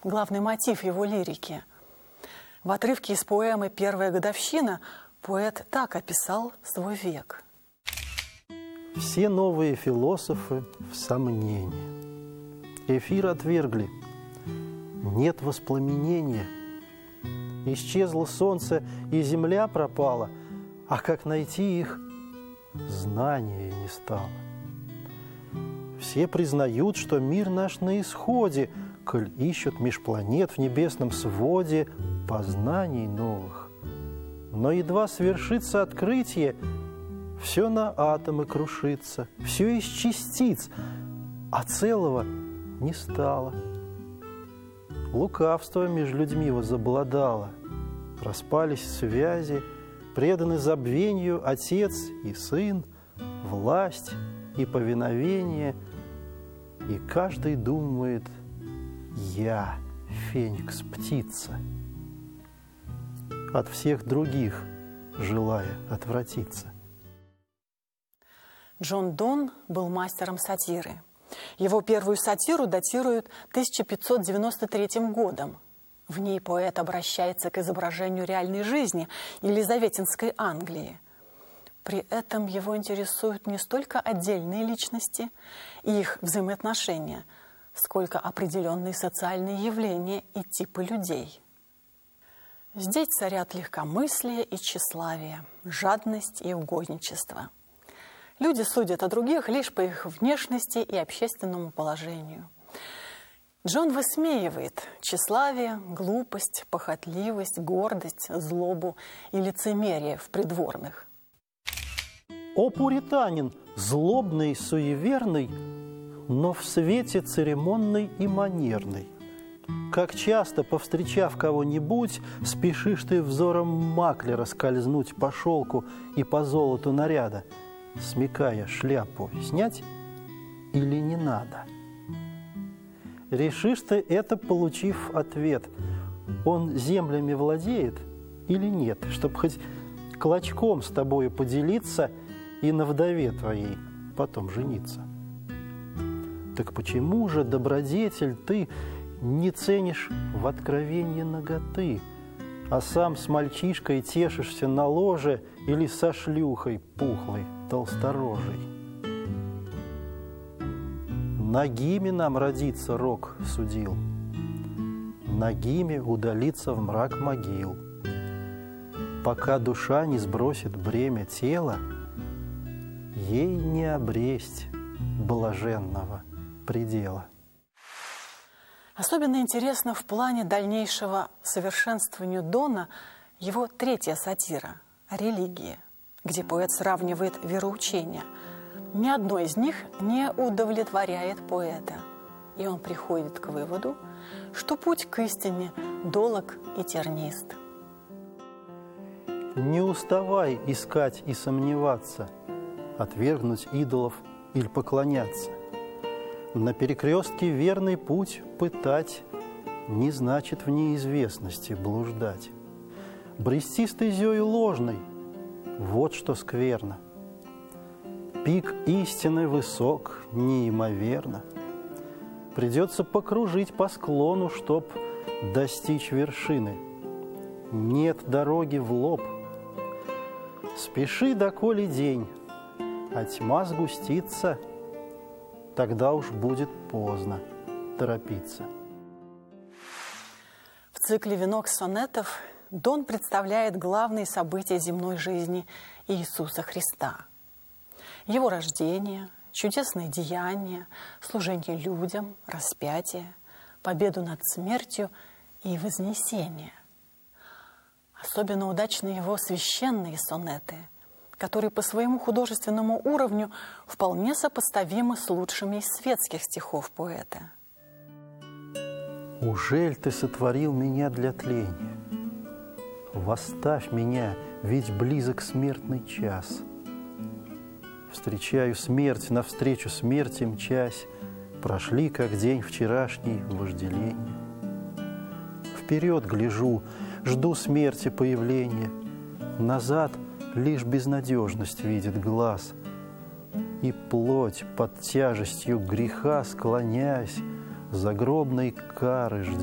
главный мотив его лирики. В отрывке из поэмы «Первая годовщина» поэт так описал свой век. Все новые философы в сомнении. Эфир отвергли. Нет воспламенения. Исчезло солнце, и земля пропала, а как найти их, знания не стало. Все признают, что мир наш на исходе, коль ищут меж планет в небесном своде познаний новых. Но едва свершится открытие, все на атомы крушится, все из частиц, а целого не стало. Лукавство между людьми возобладало, распались связи, преданы забвению отец и сын, власть и повиновение, и каждый думает: я, феникс, птица, от всех других желая отвратиться. Джон Донн был мастером сатиры. Его первую сатиру датируют 1593 годом. В ней поэт обращается к изображению реальной жизни елизаветинской Англии. При этом его интересуют не столько отдельные личности и их взаимоотношения, сколько определенные социальные явления и типы людей. Здесь царят легкомыслие и тщеславие, жадность и угодничество. Люди судят о других лишь по их внешности и общественному положению. Джон высмеивает тщеславие, глупость, похотливость, гордость, злобу и лицемерие в придворных. О, пуританин, злобный, суеверный, но в свете церемонный и манерный. Как часто, повстречав кого-нибудь, спешишь ты взором маклера скользнуть по шелку и по золоту наряда, смекая шляпу снять или не надо. Решишь ты это, получив ответ, он землями владеет или нет, чтоб хоть клочком с тобою поделиться и на вдове твоей потом жениться. Так почему же, добродетель, ты не ценишь в откровении наготы, а сам с мальчишкой тешишься на ложе или со шлюхой пухлой, толсторожей? Нагими нам родиться рок судил, нагими удалиться в мрак могил. Пока душа не сбросит бремя тела, ей не обресть блаженного предела. Особенно интересно в плане дальнейшего совершенствования Донна его третья сатира о религии, где поэт сравнивает вероучения. Ни одно из них не удовлетворяет поэта, и он приходит к выводу, что путь к истине долог и тернист. Не уставай искать и сомневаться, отвергнуть идолов или поклоняться. На перекрестке верный путь пытать не значит в неизвестности блуждать. Брести стезею ложной – вот что скверно. Пик истины высок неимоверно. Придется покружить по склону, чтоб достичь вершины. Нет дороги в лоб. Спеши, доколе день, а тьма сгустится, тогда уж будет поздно торопиться. В цикле «Венок сонетов» Донн представляет главные события земной жизни Иисуса Христа. Его рождение, чудесные деяния, служение людям, распятие, победу над смертью и вознесение. Особенно удачны его священные сонеты, которые по своему художественному уровню вполне сопоставимы с лучшими из светских стихов поэта. «Ужель ты сотворил меня для тления? Восставь меня, ведь близок смертный час. Встречаю смерть, навстречу смерти мчась, прошли, как день вчерашний, вожделение. Вперед гляжу, жду смерти появления, назад лишь безнадежность видит глаз, и плоть под тяжестью греха, склоняясь, загробной кары ждет.